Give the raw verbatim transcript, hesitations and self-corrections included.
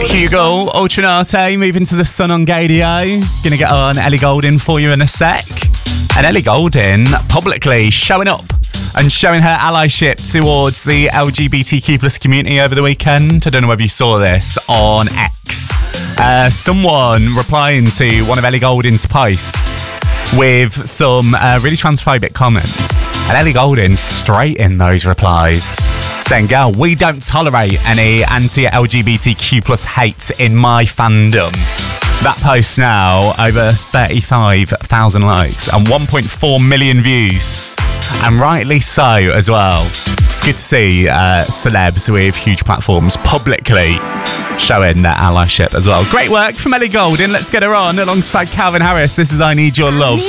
Hugo, Ultranate, moving to the Sun on Gadio. Gonna get on Ellie Goulding for you in a sec. And Ellie Goulding publicly showing up and showing her allyship towards the L G B T Q plus community over the weekend. I don't know whether you saw this on X. Uh, someone replying to one of Ellie Goulding's posts with some uh, really transphobic comments. And Ellie Goulding straight in those replies, saying, girl, we don't tolerate any anti-L G B T Q plus hate in my fandom. That post now over thirty-five thousand likes and one point four million views. And rightly so as well. It's good to see uh, celebs with huge platforms publicly showing their allyship as well. Great work from Ellie Goulding. Let's get her on alongside Calvin Harris. This is I Need Your Love.